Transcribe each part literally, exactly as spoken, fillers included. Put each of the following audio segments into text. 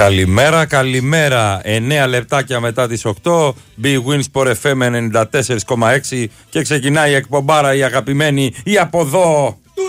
Καλημέρα, καλημέρα. εννέα λεπτάκια μετά τις οκτώ. Big Win Sport εφ εμ ενενήντα τέσσερα κόμμα έξι και ξεκινάει η εκπομπάρα, η αγαπημένη, η από εδώ. Του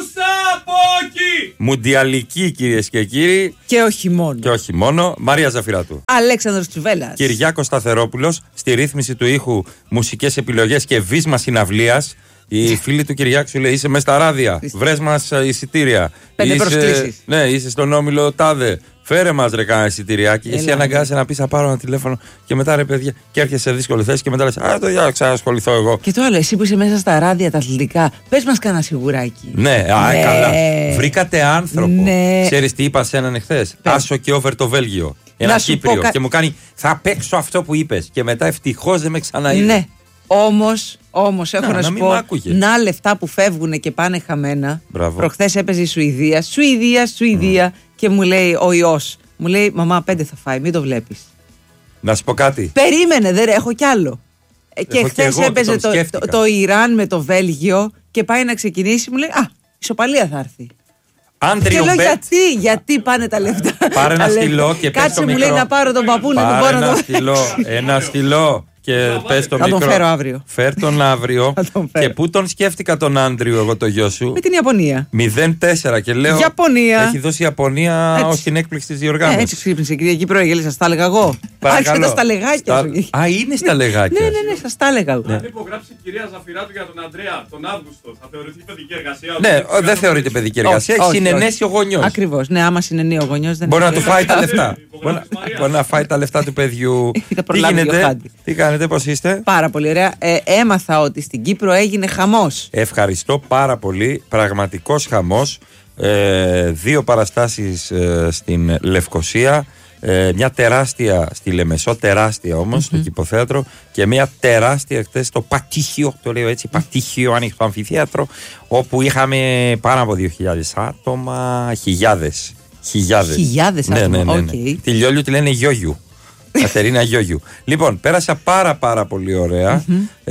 Σαπόκι! Μουντιαλική, κυρίες και κύριοι. Και όχι μόνο. Και όχι μόνο. Μαρία Ζαφυράτου. Αλέξανδρος Τσουβέλλας. Κυριάκος Σταθερόπουλος. Στη ρύθμιση του ήχου, μουσικές επιλογές και βίσμα συναυλίας. Η φίλη του Κυριάκου σου λέει: είσαι μέσα στα ράδια. Βρες μας εισιτήρια. Πέντε είσαι, προσκλήσεις. Ναι, είσαι στον όμιλο τάδε. Φέρε μας ρε κάνα εισιτηριάκι. Εσύ αναγκάζεσαι να πεις: θα πάρω ένα τηλέφωνο και μετά ρε παιδιά. Και έρχεσαι σε δύσκολη θέση και μετά λες: α, το για ξανασχοληθώ εγώ. Και το άλλο, εσύ που είσαι μέσα στα ράδια τα αθλητικά, πες μας κανένα σιγουράκι. Ναι, α, Ναι. καλά. Βρήκατε άνθρωπο. Ναι. Ξέρεις τι είπα σε έναν εχθές? Άσο και over το Βέλγιο. Ένα Να σου Κύπριο. πω κα- Και μου κάνει: θα παίξω αυτό που είπες. Και μετά ευτυχώς δεν με ξαναείδε. Ναι. Όμως, όμως έχω Να, να, να σου μην πω, μ' άκουγε. να λεφτά που φεύγουν και πάνε χαμένα. Μπράβο. Προχθές έπαιζε η Σουηδία, Σουηδία, Σουηδία και μου λέει ο ιός. Μου λέει: μαμά, πέντε θα φάει, μην το βλέπεις. Να σου πω κάτι. Περίμενε, δεν έχω κι άλλο. Ε, Και Έχω κι χθε εγώ και έπαιζε τον το, το, σκέφτηκα. το Ιράν με το Βέλγιο και πάει να ξεκινήσει. Μου λέει: α, ισοπαλία θα έρθει. Και Άντριο λέω: Bet. γιατί, γιατί πάνε τα λεφτά. Πάρε ένα Τα λεφτά. στυλό και πες Κάτσε, το μου μικρό. λέει να πάρω τον παππού να τον Πάρε πάω να ένα τον. στυλό, ένα στυλό και πες το Θα τον μικρό. φέρω αύριο. Φέρ τον αύριο. Θα τον φέρω. Και πού τον σκέφτηκα τον Άντριο εγώ το γιο σου? Με την Ιαπωνία. μηδέν τέσσερα και λέω. Ιαπωνία. Έχει δώσει η Ιαπωνία Έτσι. ως την έκπληξη της Ε, διοργάνωσης. έτσι ξύπνησε, κυρία Κύπρο, γέλη, σας τα έλεγα εγώ. Παρακαλώ. Άρχισε στα λεγάκια Στα- σου. Α, είναι στα λεγάκια. Ναι, ναι, ναι, σας τα έλεγα εγώ. Αν υπογράψει η κυρία Ζαφυράτου για τον Αντρέα τον Αύγουστο, θα θεωρηθεί παιδική εργασία? Ναι, ο, δεν θεωρείται παιδική εργασία. Έχει Όχι, όχι, συνενέσει ο γονιός. Ακριβώς. Ναι, άμα συνενεί ο γονιός δεν Μπορεί να είναι. του φάει τα λεφτά. Υπογράφεις, Μπορεί να- Μαρία. Μπορεί να φάει τα λεφτά του παιδιού. Θα Τι προλάβει ο γίνεται, Χάντι. τι κάνετε, πώς είστε? Πάρα πολύ ωραία. Ε, έμαθα ότι στην Κύπρο έγινε χαμός. Ευχαριστώ πάρα πολύ. Πραγματικός χαμός. Ε, δύο παραστάσεις ε, στην Λευκοσία. Ε, μια τεράστια στη Λεμεσό, τεράστια όμως, στο Κηποθέατρο. Και μια τεράστια χτες στο Πατήχιο, το λέω έτσι, Πατήχιο ανοιχτό αμφιθέατρο, όπου είχαμε πάνω από δύο χιλιάδες άτομα, χιλιάδες. Χιλιάδες. Χιλιάδες Ναι, άτομα, ναι, ναι, ναι. οκ. Τη Λιόλιου τη λένε Γιόγιου. Κατερίνα Γιόγιου. Λοιπόν, πέρασα πάρα πάρα πολύ ωραία.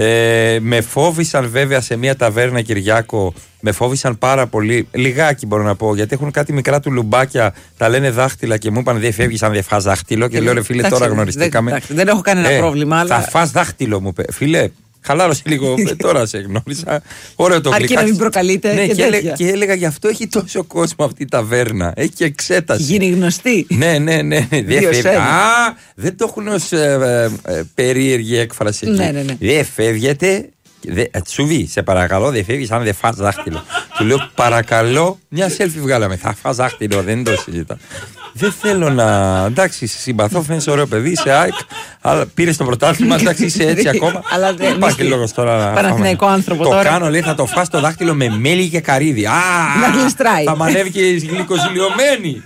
Ε, με φόβησαν βέβαια σε μια ταβέρνα, Κυριάκο. Με φόβησαν πάρα πολύ. Λιγάκι μπορώ να πω, γιατί έχουν κάτι μικρά του λουμπάκια. Τα λένε δάχτυλα και μου είπαν: δεν φεύγει αν δεν φας δάχτυλο. Και λέω: ρε φίλε, Εντάξει, τώρα δεν- γνωριστήκαμε. εντάξει, δεν έχω κανένα Ε, πρόβλημα, αλλά- Θα φας δάχτυλο, μου είπε. Φίλε, χαλάρωσε λίγο. ε, τώρα σε γνώρισα. Ωραίο το Αρκεί να γλυκάκι. μην προκαλείτε Ναι, και και, έλεγα, τέτοια. και έλεγα: γι' αυτό έχει τόσο κόσμο αυτή η ταβέρνα. Έχει και εξέταση. Γίνει γνωστή. Ναι, ναι, ναι. Δεν Δύο φεύγει. σε ένα. Α, δεν το έχουν ως ε, ε, ε, περίεργη έκφραση. εκεί. Ναι, ναι, ναι. Δεν φεύγετε. Δε, ε, Τσουβί, σε παρακαλώ, δεν φεύγεις αν δεν φας δάχτυλο. Του λέω: παρακαλώ, μια selfie βγάλαμε. Θα φας δάχτυλο, δεν το συζητά. Δεν θέλω να. Εντάξει, σε συμπαθώ, φαίνεσαι ωραίο παιδί, είσαι ΑΕΚ. Αλλά πήρε το πρωτάθλημα, εντάξει, είσαι έτσι ακόμα. Αλλά δεν- υπάρχει μη- λόγος τώρα να. Παναθηναϊκό φάμε. άνθρωπο το τώρα. κάνω, λέει, θα το φας το δάχτυλο με μέλι και καρύδι. Α, Να γλιστράει. θα μανεύει και η γλυκοζηλιωμένη.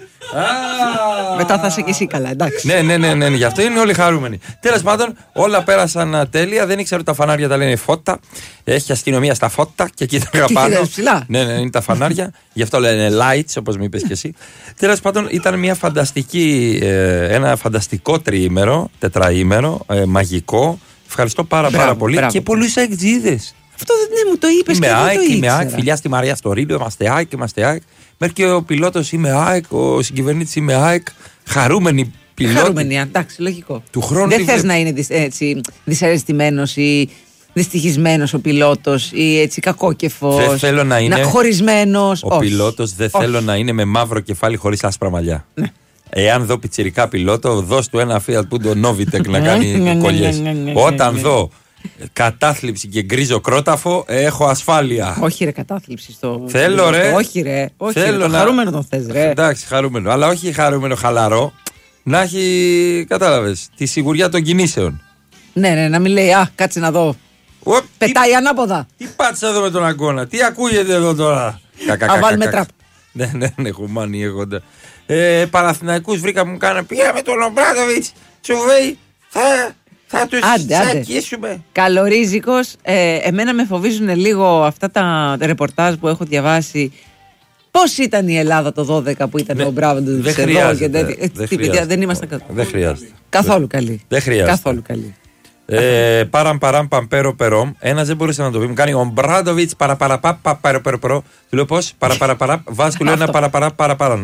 Α. Μετά θα είσαι και εσύ καλά, εντάξει. Ναι, ναι, ναι, ναι, ναι, γι' αυτό είναι όλοι χαρούμενοι. Τέλος πάντων, όλα πέρασαν α, τέλεια. Δεν ήξερα ότι τα φανάρια τα λένε φώτα. Έχει αστυνομία στα φώτα και κοίταγα Και πάνω. κοίταζες ψηλά. Ναι, ναι, είναι τα φανάρια. Γι' αυτό λένε lights, όπως μου είπες και εσύ. Τέλος πάντων, ήταν μια φανταστική, ε, ένα φανταστικό τριήμερο, τετραήμερο, ε, μαγικό. Ευχαριστώ πάρα, Μπράβο, πάρα πολύ. μπράβο. Και πολλούς αεκτζίδες. Αυτό δεν ναι, μου το είπες και Είμαι δεν το ΑΕΚ, είμαι ήξερα. ΑΕΚ, φιλιά στη Μαρία στο Ρίλιο, είμαστε ΑΕΚ, είμαστε ΑΕΚ. Μέχρι και ο πιλότος είμαι ΑΕΚ, ο συγκυβερνήτης είμαι ΑΕΚ. Χαρούμενοι πιλότοι. Χαρούμενοι, εντάξει, λογικό. Του χρόνου δεν τη θες βλέ- να είναι δυσ, έτσι, δυσαρεστημένος ή δυστυχισμένος ο πιλότος ή έτσι κακόκεφος. Δεν θέλω να είναι- χωρισμένος. Ο όχι. πιλότος δεν Όχι. θέλω να είναι με μαύρο κεφάλι χωρίς άσπρα μαλλιά. Ναι. Εάν δω πιτσιρικά πιλότο, δώσ' του ένα Fiat Punto Novitec να Ναι, ναι, κάνει ναι, κολλιές. ναι, ναι, ναι, Όταν ναι. δω κατάθλιψη και γκρίζο κρόταφο, έχω ασφάλεια. Όχι ρε, κατάθλιψη στο. Θέλω, στο- ρε. Όχι ρε. Όχι, Θέλω ρε, το να- χαρούμενο τον θες ρε. Εντάξει, χαρούμενο. Αλλά όχι χαρούμενο χαλαρό. Να έχει, κατάλαβες, τη σιγουριά των κινήσεων. Ναι, ναι, να μην λέει α, κάτσε να δω. Οπ, τι, Πετάει ανάποδα. τι πάτησα εδώ με τον αγκώνα, τι ακούγεται εδώ τώρα. Κακα, Α, κακα, βάλουμε κακα. τραπ. Ναι, ναι, ναι, χουμάνι έχοντα. Ε, Παναθηναϊκούς βρήκα μου κάνα. Πήγαμε τον Ομπράδοβιτς, Τσουβέι, θα, θα τους Άντε, άντε. τσακίσουμε. Καλορίζικος. Ε, εμένα με φοβίζουν λίγο αυτά τα ρεπορτάζ που έχω διαβάσει. Πώς ήταν η Ελλάδα το δώδεκα που ήταν Ναι, ο Μπράβο του δεν εδώ χρειάζεται, και τέτοια. Ε, δεν τι, παιδιά, χρειάζεται. δεν ήμασταν κα- Δεν χρειάζεται. καθόλου καλοί. Δεν χρειάζεται. Καθόλου καλοί. Ε, παραμ παραμ παμπέρο περόμ. Ένα δεν μπορούσε να το πει. Μου κάνει ο Μπράντοβιτς παραπαραπά παραπαραπαραπαρό. Του λέω πώς, παραπαραπαρά. Βάζει του λέω ένα Αυτό. παραπαρά παραπαρά.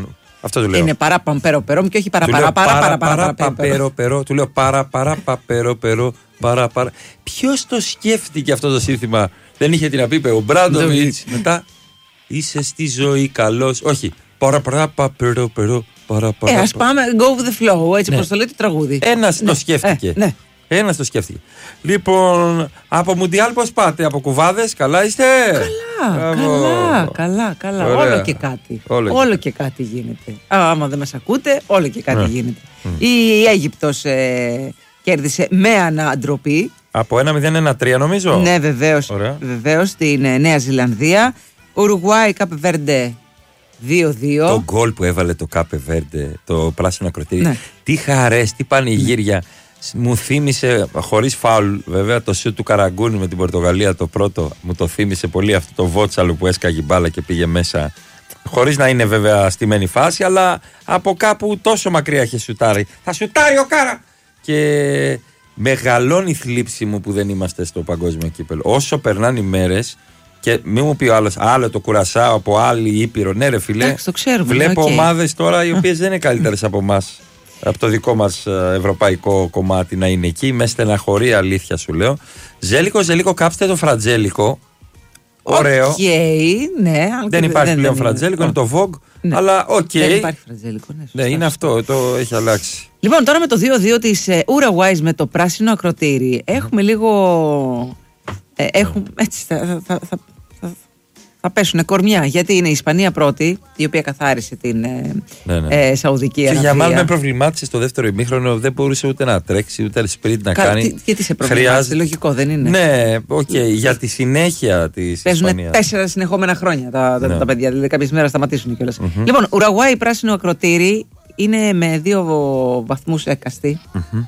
Αυτό του λέω. Είναι παρά παμπέρο περό και όχι παρά παρά παρά παρά παρά παπέρο περό. Του λέω παρά παρά παπέρο περό παρά παρά. Ποιος το σκέφτηκε αυτό το σύνθημα? Δεν είχε την απείπε ο Μπράντοβιτς. Μετά είσαι στη ζωή καλός. Όχι. Παρά παρά παπέρο περό παρά παρά. Ε, ας πάμε go with the flow, έτσι πως το λέει το τραγούδι. Ένας το σκέφτηκε. Ναι. Ένας το σκέφτηκε. Λοιπόν, από Μουντιάλ πώς πάτε? Από κουβάδες, καλά είστε? Καλά, καλά, καλά, καλά. Όλο και κάτι. Όλο, όλο και κάτι γίνεται. Α, άμα δεν μας ακούτε, όλο και κάτι yeah. γίνεται. Mm. Η Αίγυπτος ε, κέρδισε με αναντροπή. Από ένα μηδέν ένα τρία νομίζω. Ναι, βεβαίως. Βεβαίως στην ε, Νέα Ζηλανδία. Ουρουγουάη, Κάπε Βέρντε δύο δύο. Το γκολ που έβαλε το Κάπε Βέρντε, το πράσινο ακροτήρι. Ναι. Τι χαρές, τι πανηγύρια. Ναι. Μου θύμισε, χωρίς φάουλ βέβαια, το σιούτ του Καραγκούνη με την Πορτογαλία το πρώτο. Μου το θύμισε πολύ αυτό το Βότσαλο που έσκαγε μπάλα και πήγε μέσα. Χωρίς να είναι βέβαια στημένη φάση, αλλά από κάπου τόσο μακριά είχε σουτάρει. Θα σουτάρει ο Κάρα! Και μεγαλώνει η θλίψη μου που δεν είμαστε στο παγκόσμιο κύπελο. Όσο περνάνε οι μέρες, και μην μου πει ο άλλος, άλλο το Κουρασάο από άλλη Ήπειρο. Ναι, ρε φιλέ, Άξι, το ξέρουμε, βλέπω okay. ομάδες τώρα οι οποίες δεν είναι καλύτερες από εμάς. Από το δικό μας ευρωπαϊκό κομμάτι να είναι εκεί. Με στεναχωρεί, αλήθεια σου λέω. Ζέλικο, Ζέλικο, κάψτε το Φρατζέλικο. Ωραίο. Okay, ναι, δεν υπάρχει δεν, πλέον δεν Φρατζέλικο, είναι, είναι το Vogue. Ναι. Αλλά οκ. Okay. Δεν υπάρχει Φρατζέλικο. Ναι, ναι, είναι αυτό, το έχει αλλάξει. Λοιπόν, τώρα με το δύο δύο της Ουρουγουάης με το πράσινο ακροτήρι, έχουμε λίγο. Ε, έχουμε, έτσι, θα, θα, θα, θα, θα πέσουν κορμιά. Γιατί είναι η Ισπανία πρώτη, η οποία καθάρισε την ε, ναι, ναι. Ε, Σαουδική Αραβία. Και για μάλλον με προβλημάτισε στο δεύτερο ημίχρονο, δεν μπορούσε ούτε να τρέξει, ούτε σπριντ να Κα, κάνει. Τι, και τι σε προβλημάτισε, Χρειάζεται... λογικό δεν είναι? Ναι, οκ, okay, για τη συνέχεια τη Ισπανίας. Παίζουν τέσσερα συνεχόμενα χρόνια τα, ναι. τα παιδιά, δηλαδή κάποιες μέρες σταματήσουν κιόλας. Mm-hmm. Λοιπόν, Ουρουγουάη πράσινο ακροτήρι είναι με δύο βαθμούς έκαστη. Mm-hmm.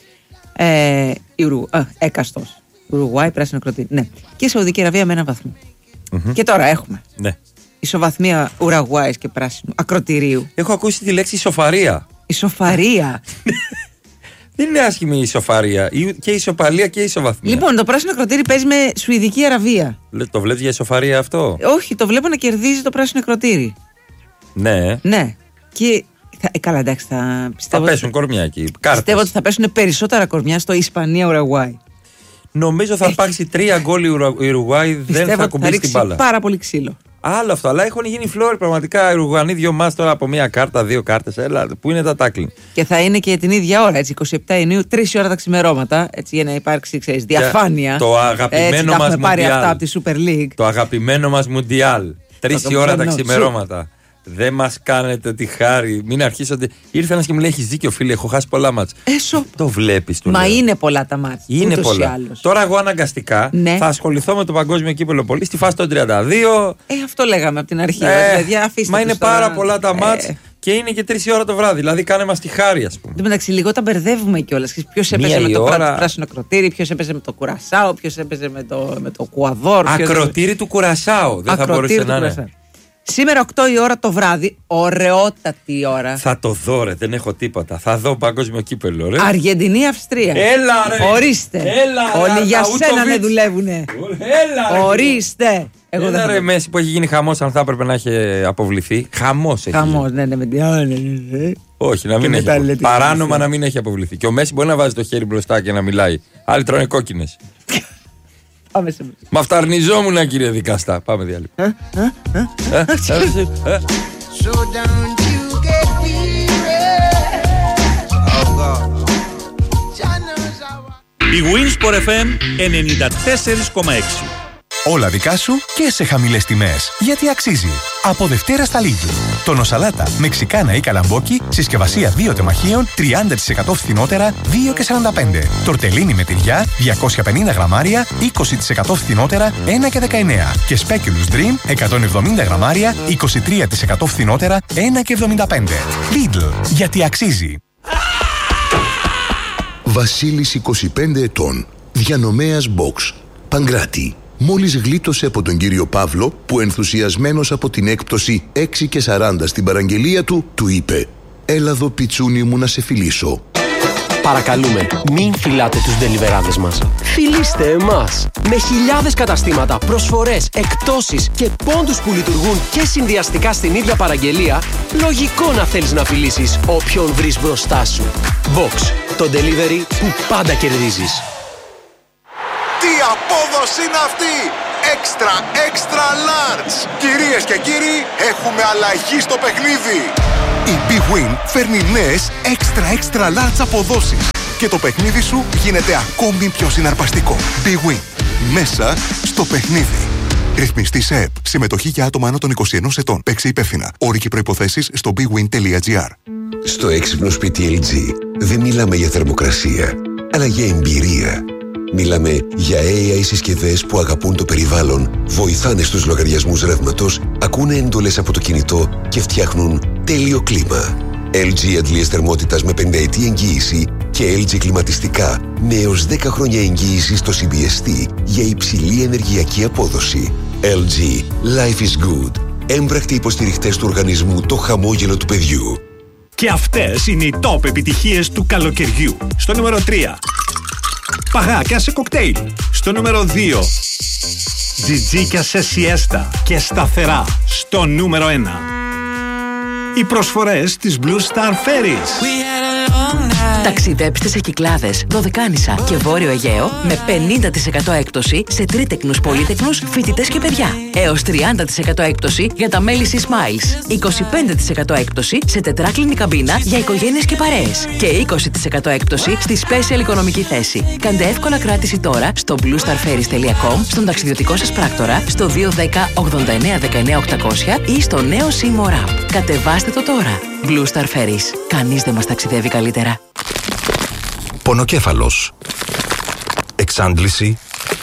Ε, Ουρου, α, έκαστος. Ουρουγουάη πράσινο ακροτήρι. Ναι. Και Σαουδική Αραβία με έναν βαθμό. Mm-hmm. Και τώρα έχουμε ναι. ισοβαθμία Ουρουγουάης και πράσινου ακροτηρίου. Έχω ακούσει τη λέξη ισοφαρία. Ισοφαρία. Δεν είναι άσχημη η ισοφαρία. Και η ισοπαλία και η ισοβαθμία. Λοιπόν, το πράσινο ακροτήρι παίζει με Σουηδική Αραβία. Το βλέπεις για ισοφαρία αυτό? Όχι, το βλέπω να κερδίζει το πράσινο ακροτήρι. Ναι. Ναι. Και. Θα, ε, καλά, εντάξει, θα πιστεύω. Θα πέσουν ότι... κορμιά εκεί. Κάρτες. Πιστεύω ότι θα πέσουν περισσότερα κορμιά στο Ισπανία-Ουρουγουάη. Νομίζω θα υπάρξει τρία γκολ η Ουρουγουάη, δεν θα κουμπίσει την μπάλα. Πάρα πολύ ξύλο. Άλλο αυτό, αλλά έχουν γίνει φλόροι πραγματικά οι Ουρουγουανοί δύο μας τώρα από μία κάρτα, δύο κάρτες. Έλα, πού είναι τα τάκλινγκ. Και θα είναι και την ίδια ώρα, έτσι, είκοσι επτά Ιουνίου, τρεις ώρα τα ξημερώματα, έτσι, για να υπάρξει, ξέρεις, διαφάνεια. Το αγαπημένο μας Μουντιάλ. Το αγαπημένο μας Μουντιάλ. Τρεις ώρα τα ξημερώματα. Δεν μας κάνετε τη χάρη. Μην αρχίσετε. Ήρθε ένας και μου λέει: έχεις δίκιο, φίλε, έχω χάσει πολλά μάτς. Έσω. Το βλέπεις, του Μα λέω. είναι πολλά τα μάτς. Είναι πολλά. Τώρα εγώ αναγκαστικά ναι. θα ασχοληθώ με το παγκόσμιο κύπελλο πολύ στη φάση των τριάντα δύο. Ε, αυτό λέγαμε από την αρχή. Ε, παιδιά, μα είναι τώρα... πάρα πολλά τα μάτς ε. και είναι και τρεις η ώρα το βράδυ. Δηλαδή, κάνε μας τη χάρη, ας πούμε. Εν τω μεταξύ, λίγο τα μπερδεύουμε κιόλας. Ποιος έπαιζε με το ώρα... πράσινο ακροτήρι, ποιος έπαιζε με το Κουρασάο, ποιος έπαιζε με το, με το Κουαδόρ. Ακροτήρι του Κουρασάο. Δεν θα μπορούσε να είναι. Σήμερα οκτώ η ώρα το βράδυ, ωραιότατη ώρα. Θα το δω ρε, δεν έχω τίποτα. Θα δω παγκόσμιο κύπελλο ρε. Αργεντινή-Αυστρία. Έλα ρε. Ορίστε. Έλα, όλοι ρε, για σένα δεν δουλεύουνε. Έλα ρε. Ορίστε. Εγώ Έλα δεν ρε Μέση που έχει γίνει χαμός, αν θα έπρεπε να έχει αποβληθεί. Χαμός έχει Χαμός, ναι, ναι, με την... Όχι, να μην έχει αποβληθεί. Παράνομα να μην έχει αποβληθεί. Και ο Μέση μπορεί να βάζει το χέρι μπροστά και να μιλάει. Άλλοι τρώνε κόκκινες. Πάμε σε... Μα αυταρνιζόμουν κύριε δικαστά. Πάμε διάλειμμα. Η Winsport εφ εμ ενενήντα τέσσερα κόμμα έξι. Όλα δικά σου και σε χαμηλές τιμές. Γιατί αξίζει. Από Δευτέρα στα Lidl. Τονοσαλάτα, μεξικάνα ή καλαμπόκι, συσκευασία δύο τεμαχίων, τριάντα τοις εκατό φθηνότερα, δύο και σαράντα πέντε. Τορτελίνι με τυριά, διακόσια πενήντα γραμμάρια, είκοσι τοις εκατό φθηνότερα, ένα και δεκαεννέα. Και Speculous Dream, εκατόν εβδομήντα γραμμάρια, είκοσι τρία τοις εκατό φθηνότερα, ένα και εβδομήντα πέντε. Lidl. Γιατί αξίζει. Βασίλης, είκοσι πέντε ετών. Διανομέας Box. Παγκράτη. Μόλις γλίτωσε από τον κύριο Παύλο που ενθουσιασμένος από την έκπτωση έξι και σαράντα στην παραγγελία του, του είπε «Έλα εδώ πιτσούνι μου να σε φιλήσω». Παρακαλούμε, μην φυλάτε τους ντελιβεράδες μας. Φιλήστε εμάς. Με χιλιάδες καταστήματα, προσφορές, εκπτώσεις και πόντους που λειτουργούν και συνδυαστικά στην ίδια παραγγελία, λογικό να θέλεις να φιλήσεις όποιον βρεις μπροστά σου. Box, το delivery που πάντα κερδίζεις. Τι απόδοση είναι αυτή! Extra, extra large! Κυρίες και κύριοι, έχουμε αλλαγή στο παιχνίδι! Η Big Win φέρνει νέες extra, extra large αποδόσεις και το παιχνίδι σου γίνεται ακόμη πιο συναρπαστικό. Big Win. Μέσα στο παιχνίδι. Ρυθμιστή σε ΕΠ. Συμμετοχή για άτομα άνω των είκοσι ενός ετών. Παίξε υπεύθυνα. Όροι και προϋποθέσεις στο big win τελεία gr. Στο έξυπνο σπίτι ελ τζι δεν μιλάμε για θερμοκρασία, αλλά για εμπειρία. Μιλάμε για έι άι συσκευές που αγαπούν το περιβάλλον, βοηθάνε στους λογαριασμούς ρεύματος, ακούνε εντολές από το κινητό και φτιάχνουν τέλειο κλίμα. ελ τζι αντλίες θερμότητας με πενταετή εγγύηση και ελ τζι κλιματιστικά με έως δέκα χρόνια εγγύηση στο σι μπι ες τι για υψηλή ενεργειακή απόδοση. ελ τζι. Life is good. Έμπρακτοι υποστηριχτές του οργανισμού Το Χαμόγελο του Παιδιού. Και αυτές είναι οι top επιτυχίες του καλοκαιριού. Στο νούμερο τρία. Παγάκια σε κοκτέιλ. Στο νούμερο δύο. Τζιτζίκια σε σιέστα και σταθερά. Στο νούμερο ένα. Οι προσφορές της Blue Star Ferries. Ταξιδέψτε σε Κυκλάδες, Δωδεκάνησα και Βόρειο Αιγαίο με πενήντα τοις εκατό έκπτωση σε τρίτεκνους, πολύτεκνους, φοιτητές και παιδιά. Έως τριάντα τοις εκατό έκπτωση για τα μέλη C-Smiles. είκοσι πέντε τοις εκατό έκπτωση σε τετράκλινη καμπίνα για οικογένειες και παρέες. Και είκοσι τοις εκατό έκπτωση στη Special οικονομική θέση. Κάντε εύκολα κράτηση τώρα στο blue star ferries τελεία com, στον ταξιδιωτικό σας πράκτορα, στο δύο ένα μηδέν ογδόντα εννέα δεκαεννέα οκτακόσια ή στο νέο C-More App. Κατεβάστε το τώρα. Blue Star Ferries. Κανείς δεν μας ταξιδεύει καλύτερα. Πονοκέφαλος. Εξάντληση.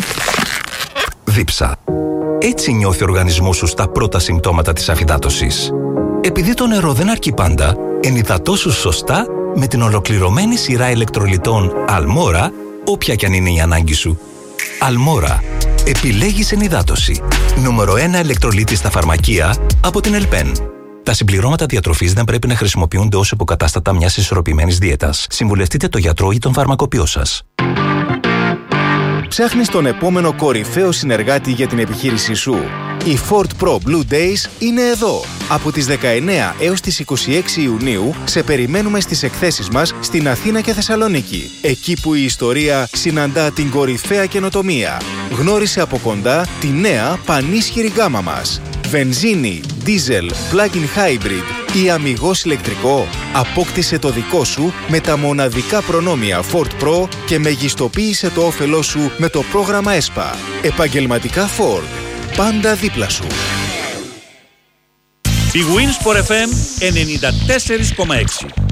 Δίψα. Έτσι νιώθει ο οργανισμός σου στα πρώτα συμπτώματα της αφυδάτωσης. Επειδή το νερό δεν αρκεί πάντα, ενυδατώσου σωστά με την ολοκληρωμένη σειρά ηλεκτρολιτών Αλμόρα, όποια κι αν είναι η ανάγκη σου. Αλμόρα. Επιλέγεις ενυδάτωση. Νούμερο ένα ηλεκτρολίτη στα φαρμακεία από την Ελπέν. Τα συμπληρώματα διατροφής δεν πρέπει να χρησιμοποιούνται ως υποκατάστατα μιας ισορροπημένης δίαιτας. Συμβουλευτείτε τον γιατρό ή τον φαρμακοποιό σας. Ψάχνεις τον επόμενο κορυφαίο συνεργάτη για την επιχείρησή σου. Οι Ford Pro Blue Days είναι εδώ. Από τις δεκαεννέα έως τις είκοσι έξι Ιουνίου σε περιμένουμε στις εκθέσεις μας στην Αθήνα και Θεσσαλονίκη. Εκεί που η ιστορία συναντά την κορυφαία καινοτομία. Γνώρισε από κοντά τη νέα πανίσχυρη γκάμα μας. Βενζίνη, diesel, plug-in hybrid ή αμιγώς ηλεκτρικό. Απόκτησε το δικό σου με τα μοναδικά προνόμια Ford Pro και μεγιστοποίησε το όφελό σου με το πρόγραμμα ΕΣΠΑ. Επαγγελματικά Ford. Πάντα δίπλα σου. Η Winsport εφ εμ ενενήντα τέσσερα κόμμα έξι.